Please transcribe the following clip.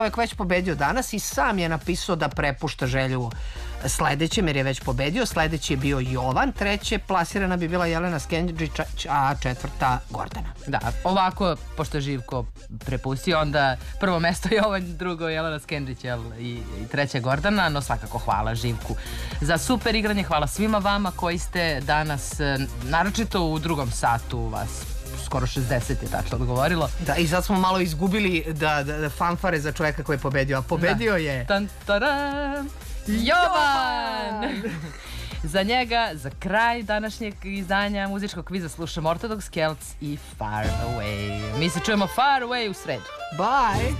čovjek već pobedio danas i sam je napisao da prepušta želju sledećem jer je već pobedio. Sledeći je bio Jovan, treće plasirana bi bila Jelena Skenđić, a četvrta Gordana. Da, ovako, pošto je Živko prepustio, onda prvo mesto Jovan, drugo Jelena Skenđić i treće Gordana, no svakako hvala Živku za super igranje, hvala svima vama koji ste danas, naročito u drugom satu vas skoro 60 je tačno odgovorilo. Da, i sad smo malo izgubili da fanfare za čovjeka koji je pobedio, a pobedio je... Tan-taram! Jovan! Za njega, za kraj današnjeg izdanja muzičkog kviza slušamo Orthodox Celts i Far Away. Mi se čujemo Far Away u sredu. Bye!